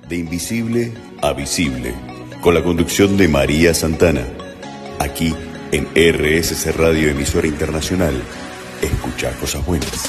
De invisible a visible, con la conducción de María Santana. Aquí en RSC Radio, emisora internacional. Escucha cosas buenas.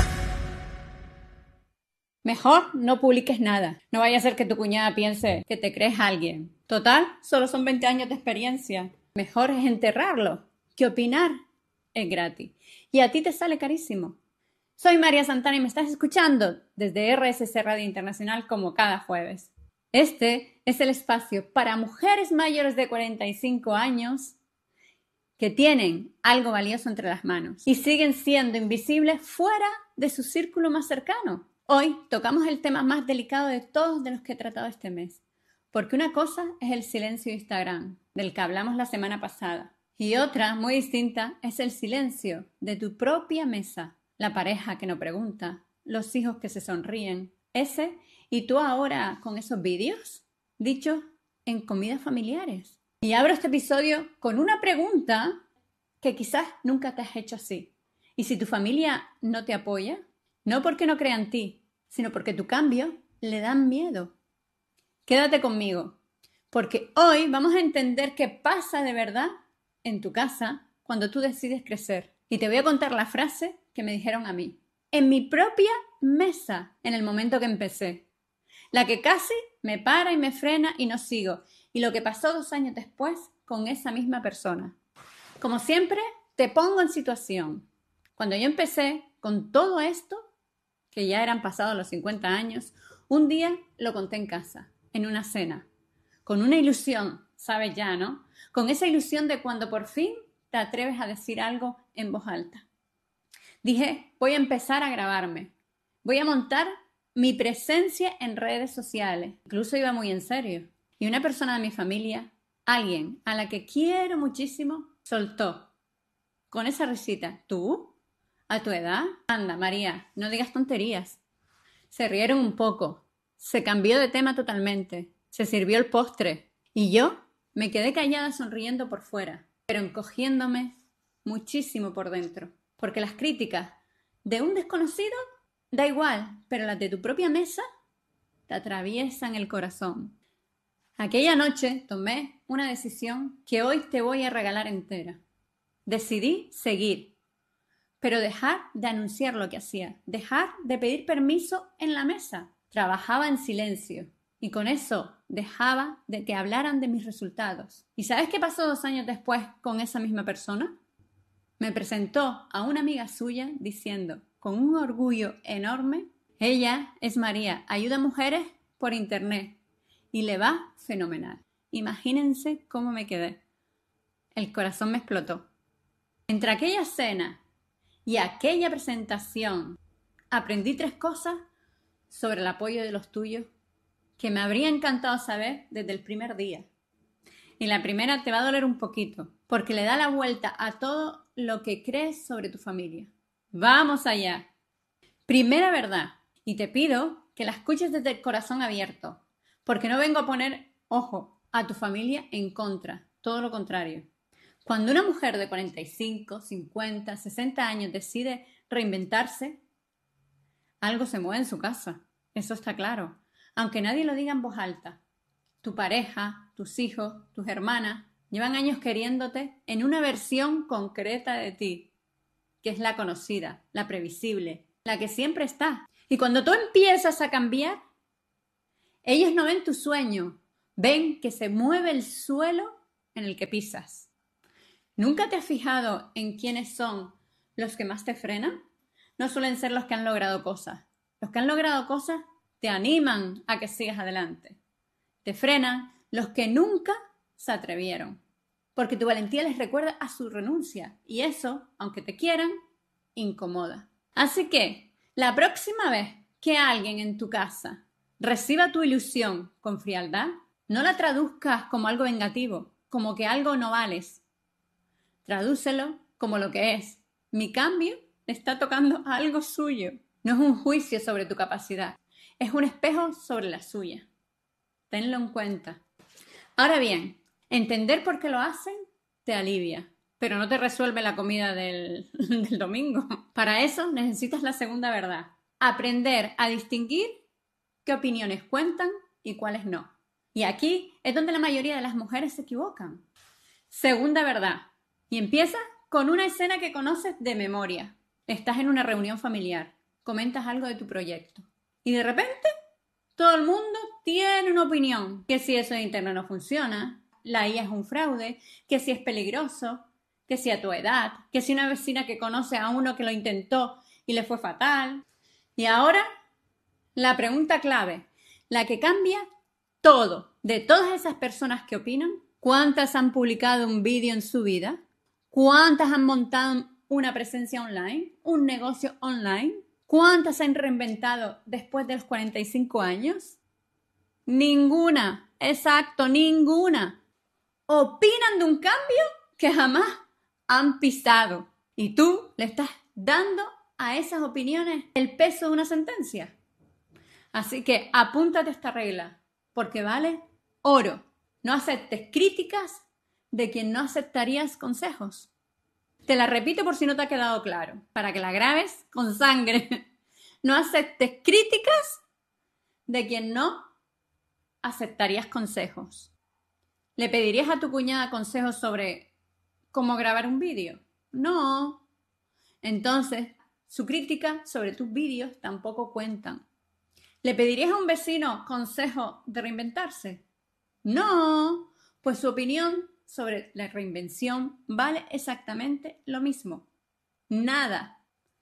Mejor no publiques nada. No vaya a ser que tu cuñada piense que te crees alguien. Total, solo son 20 años de experiencia. Mejor es enterrarlo que opinar es gratis. Y a ti te sale carísimo. Soy María Santana y me estás escuchando desde RSC Radio Internacional como cada jueves. Este es el espacio para mujeres mayores de 45 años que tienen algo valioso entre las manos y siguen siendo invisibles fuera de su círculo más cercano. Hoy tocamos el tema más delicado de todos de los que he tratado este mes, porque una cosa es el silencio de Instagram, del que hablamos la semana pasada, y otra, muy distinta, es el silencio de tu propia mesa. La pareja que no pregunta, los hijos que se sonríen, ese y tú ahora con esos vídeos dichos en comidas familiares. Y abro este episodio con una pregunta que quizás nunca te has hecho así. Y si tu familia no te apoya, no porque no crea en ti, sino porque tu cambio le dan miedo. Quédate conmigo, porque hoy vamos a entender qué pasa de verdad en tu casa cuando tú decides crecer. Y te voy a contar la frase que me dijeron a mí, en mi propia mesa, en el momento que empecé. La que casi me para y me frena y no sigo. Y lo que pasó 2 años después con esa misma persona. Como siempre, te pongo en situación. Cuando yo empecé con todo esto, que ya eran pasados los 50 años, un día lo conté en casa, en una cena, con una ilusión, sabes ya, ¿no? Con esa ilusión de cuando por fin te atreves a decir algo en voz alta. Dije, voy a empezar a grabarme, voy a montar mi presencia en redes sociales. Incluso iba muy en serio. Y una persona de mi familia, alguien a la que quiero muchísimo, soltó con esa risita, ¿tú? ¿A tu edad? Anda, María, no digas tonterías. Se rieron un poco, se cambió de tema totalmente, se sirvió el postre y yo me quedé callada sonriendo por fuera, pero encogiéndome muchísimo por dentro. Porque las críticas de un desconocido da igual, pero las de tu propia mesa te atraviesan el corazón. Aquella noche tomé una decisión que hoy te voy a regalar entera. Decidí seguir, pero dejar de anunciar lo que hacía, dejar de pedir permiso en la mesa. Trabajaba en silencio y con eso dejaba de que hablaran de mis resultados. ¿Y sabes qué pasó 2 años después con esa misma persona? Me presentó a una amiga suya diciendo, con un orgullo enorme, ella es María, ayuda a mujeres por internet y le va fenomenal. Imagínense cómo me quedé. El corazón me explotó. Entre aquella cena y aquella presentación aprendí 3 cosas sobre el apoyo de los tuyos que me habría encantado saber desde el primer día. Y la primera te va a doler un poquito, porque le da la vuelta a todo lo que crees sobre tu familia. ¡Vamos allá! Primera verdad, y te pido que la escuches desde el corazón abierto, porque no vengo a poner, ojo, a tu familia en contra, todo lo contrario. Cuando una mujer de 45, 50, 60 años decide reinventarse, algo se mueve en su casa, eso está claro, aunque nadie lo diga en voz alta. Tu pareja, tus hijos, tus hermanas llevan años queriéndote en una versión concreta de ti, que es la conocida, la previsible, la que siempre está. Y cuando tú empiezas a cambiar, ellos no ven tu sueño, ven que se mueve el suelo en el que pisas. ¿Nunca te has fijado en quiénes son los que más te frenan? No suelen ser los que han logrado cosas. Los que han logrado cosas te animan a que sigas adelante. Te frenan los que nunca se atrevieron, porque tu valentía les recuerda a su renuncia y eso, aunque te quieran, incomoda. Así que, la próxima vez que alguien en tu casa reciba tu ilusión con frialdad, no la traduzcas como algo vengativo, como que algo no vales. Tradúcelo como lo que es. Mi cambio está tocando algo suyo. No es un juicio sobre tu capacidad, es un espejo sobre la suya. Tenlo en cuenta. Ahora bien, entender por qué lo hacen te alivia, pero no te resuelve la comida del domingo. Para eso necesitas la segunda verdad. Aprender a distinguir qué opiniones cuentan y cuáles no. Y aquí es donde la mayoría de las mujeres se equivocan. Segunda verdad. Y empieza con una escena que conoces de memoria. Estás en una reunión familiar, comentas algo de tu proyecto y de repente todo el mundo tiene una opinión. Que si eso de internet no funciona, la IA es un fraude, que si es peligroso, que si a tu edad, que si una vecina que conoce a uno que lo intentó y le fue fatal. Y ahora, la pregunta clave, la que cambia todo, de todas esas personas que opinan, ¿cuántas han publicado un vídeo en su vida? ¿Cuántas han montado una presencia online? ¿Un negocio online? ¿Cuántas se han reinventado después de los 45 años? Ninguna, exacto, ninguna. Opinan de un cambio que jamás han pisado. Y tú le estás dando a esas opiniones el peso de una sentencia. Así que apúntate esta regla, porque vale oro. No aceptes críticas de quien no aceptarías consejos. Te la repito por si no te ha quedado claro, para que la grabes con sangre. No aceptes críticas de quien no aceptarías consejos. ¿Le pedirías a tu cuñada consejos sobre cómo grabar un vídeo? No. Entonces, su crítica sobre tus vídeos tampoco cuentan. ¿Le pedirías a un vecino consejo de reinventarse? No, pues su opinión sobre la reinvención vale exactamente lo mismo. Nada.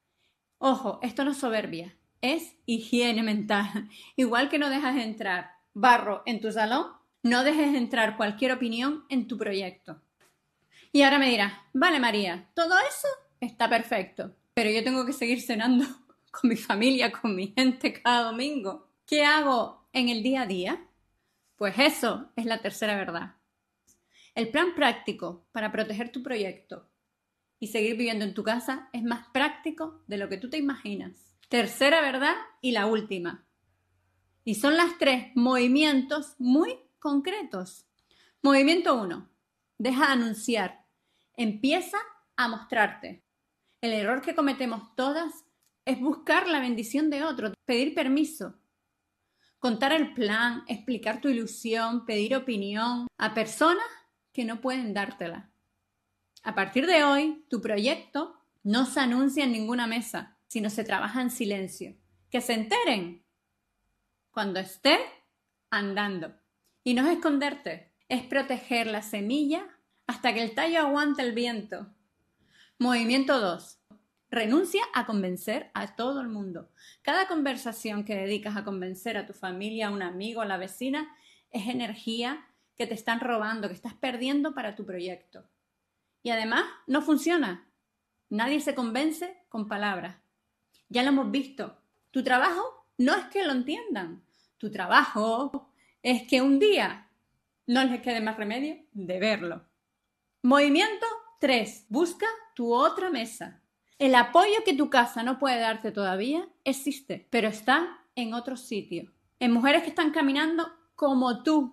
Ojo, esto no es soberbia, es higiene mental. Igual que no dejas entrar barro en tu salón, no dejes entrar cualquier opinión en tu proyecto. Y ahora me dirás, vale María, todo eso está perfecto, pero yo tengo que seguir cenando con mi familia, con mi gente cada domingo. ¿Qué hago en el día a día? Pues eso es la tercera verdad. El plan práctico para proteger tu proyecto y seguir viviendo en tu casa es más práctico de lo que tú te imaginas. Tercera verdad y la última. Y son las 3 movimientos muy concretos. Movimiento 1. Deja de anunciar. Empieza a mostrarte. El error que cometemos todas es buscar la bendición de otro, pedir permiso, contar el plan, explicar tu ilusión, pedir opinión a personas que no pueden dártela. A partir de hoy, tu proyecto no se anuncia en ninguna mesa, sino se trabaja en silencio. Que se enteren cuando esté andando. Y no es esconderte, es proteger la semilla hasta que el tallo aguante el viento. Movimiento 2. Renuncia a convencer a todo el mundo. Cada conversación que dedicas a convencer a tu familia, a un amigo, a la vecina, es energía que te están robando, que estás perdiendo para tu proyecto. Y además, no funciona. Nadie se convence con palabras. Ya lo hemos visto. Tu trabajo no es que lo entiendan. Tu trabajo es que un día no les quede más remedio de verlo. Movimiento 3. Busca tu otra mesa. El apoyo que tu casa no puede darte todavía existe, pero está en otro sitio. En mujeres que están caminando como tú.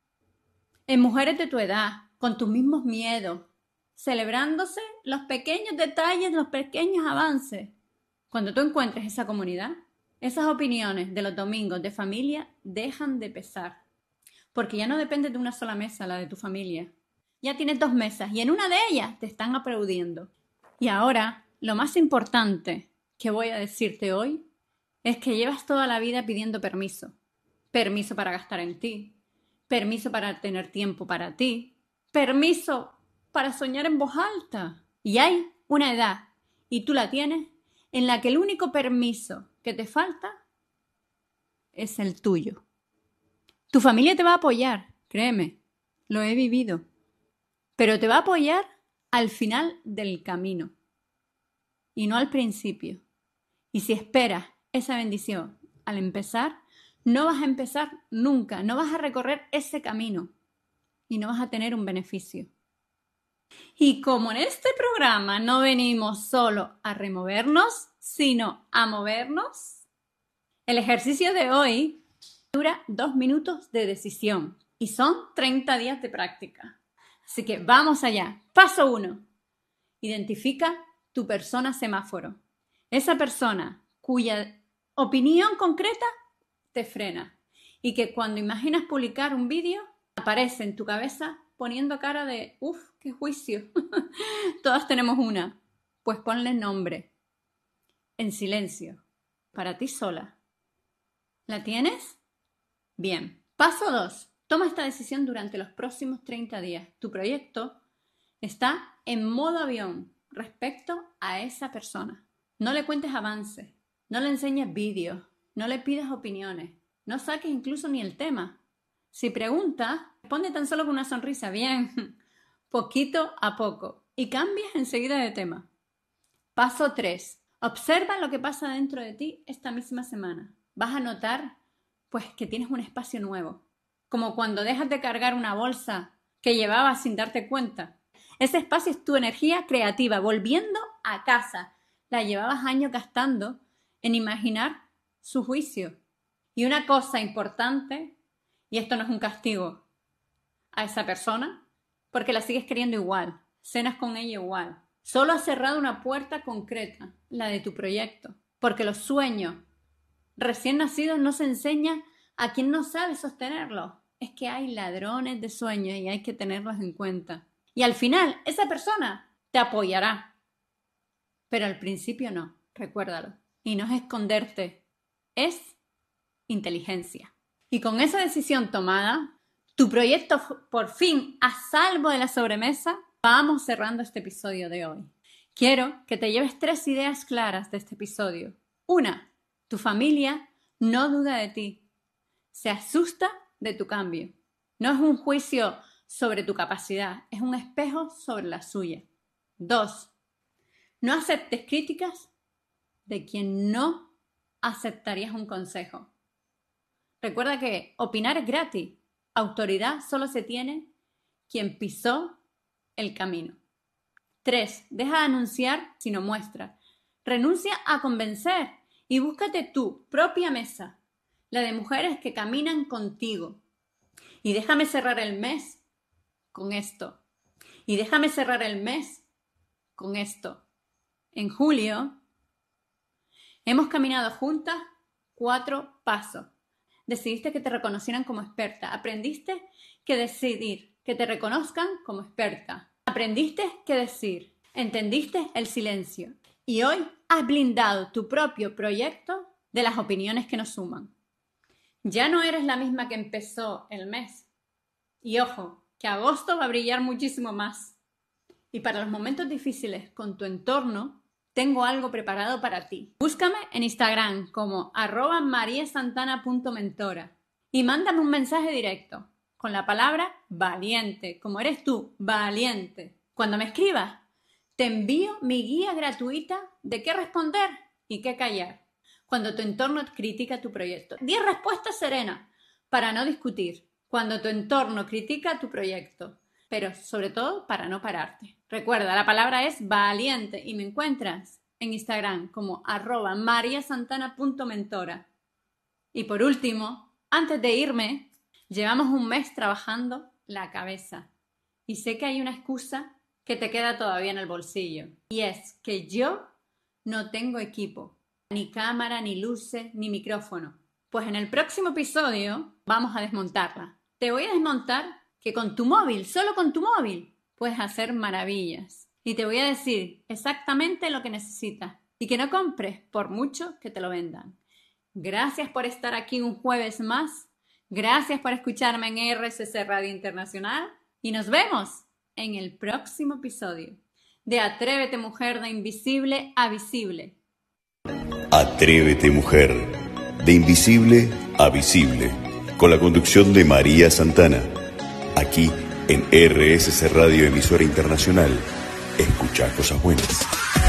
En mujeres de tu edad, con tus mismos miedos, celebrándose los pequeños detalles, los pequeños avances. Cuando tú encuentres esa comunidad, esas opiniones de los domingos de familia dejan de pesar. Porque ya no depende de una sola mesa, la de tu familia. Ya tienes 2 mesas y en una de ellas te están aplaudiendo. Y ahora, lo más importante que voy a decirte hoy es que llevas toda la vida pidiendo permiso. Permiso para gastar en ti. Permiso para tener tiempo para ti. Permiso para soñar en voz alta. Y hay una edad, y tú la tienes, en la que el único permiso que te falta es el tuyo. Tu familia te va a apoyar, créeme, lo he vivido. Pero te va a apoyar al final del camino y no al principio. Y si esperas esa bendición al empezar, no vas a empezar nunca, no vas a recorrer ese camino y no vas a tener un beneficio. Y como en este programa no venimos solo a removernos, sino a movernos, el ejercicio de hoy dura 2 minutos de decisión y son 30 días de práctica. Así que vamos allá. Paso 1. Identifica tu persona semáforo. Esa persona cuya opinión concreta te frena. y que cuando imaginas publicar un vídeo, aparece en tu cabeza poniendo cara de ¡uf, qué juicio! Todas tenemos una. Pues ponle nombre. En silencio. Para ti sola. ¿La tienes? Bien. Paso 2. Toma esta decisión durante los próximos 30 días. Tu proyecto está en modo avión respecto a esa persona. No le cuentes avances, no le enseñes vídeos, no le pidas opiniones, no saques incluso ni el tema. Si pregunta, responde tan solo con una sonrisa, bien, poquito a poco, y cambias enseguida de tema. Paso 3. Observa lo que pasa dentro de ti esta misma semana. Vas a notar, pues, que tienes un espacio nuevo, como cuando dejas de cargar una bolsa que llevabas sin darte cuenta. Ese espacio es tu energía creativa, volviendo a casa. La llevabas años gastando en imaginar su juicio. Y una cosa importante, y esto no es un castigo a esa persona, porque la sigues queriendo igual, cenas con ella igual. Solo has cerrado una puerta concreta, la de tu proyecto, porque los sueños recién nacidos no se enseñan a quien no sabe sostenerlos. Es que hay ladrones de sueños y hay que tenerlos en cuenta. Y al final, esa persona te apoyará. Pero al principio no, recuérdalo. Y no es esconderte, es inteligencia. Y con esa decisión tomada, tu proyecto por fin a salvo de la sobremesa, vamos cerrando este episodio de hoy. Quiero que te lleves 3 ideas claras de este episodio. 1. Tu familia no duda de ti. Se asusta de tu cambio. No es un juicio sobre tu capacidad, es un espejo sobre la suya. 2. No aceptes críticas de quien no aceptarías un consejo. Recuerda que opinar es gratis. Autoridad solo se tiene quien pisó el camino. 3. Deja de anunciar si no muestras. Renuncia a convencer y búscate tu propia mesa, la de mujeres que caminan contigo. Y déjame cerrar el mes con esto. Y déjame cerrar el mes con esto. En julio hemos caminado juntas 4 pasos. Decidiste que te reconocieran como experta. Aprendiste que decidir que te reconozcan como experta. Aprendiste que decir. Entendiste el silencio. Y hoy has blindado tu propio proyecto de las opiniones que nos suman. Ya no eres la misma que empezó el mes. Y ojo, que agosto va a brillar muchísimo más. Y para los momentos difíciles con tu entorno, tengo algo preparado para ti. Búscame en Instagram como @mariasantana.mentora y mándame un mensaje directo con la palabra valiente, como eres tú, valiente. Cuando me escribas, te envío mi guía gratuita de qué responder y qué callar cuando tu entorno critica tu proyecto. 10 respuestas serenas para no discutir cuando tu entorno critica tu proyecto, pero sobre todo para no pararte. Recuerda, la palabra es valiente y me encuentras en Instagram como @mariasantana.mentora. Y por último, antes de irme, llevamos un mes trabajando la cabeza y sé que hay una excusa que te queda todavía en el bolsillo y es que yo no tengo equipo, ni cámara, ni luces, ni micrófono. Pues en el próximo episodio vamos a desmontarla. Te voy a desmontar que con tu móvil, solo con tu móvil, puedes hacer maravillas. Y te voy a decir exactamente lo que necesitas y que no compres por mucho que te lo vendan. Gracias por estar aquí un jueves más. Gracias por escucharme en RSC Radio Internacional y nos vemos en el próximo episodio de Atrévete Mujer, de invisible a visible. Atrévete Mujer, de invisible a visible, con la conducción de María Santana. Aquí en RSC Radio Emisora Internacional, escucha cosas buenas.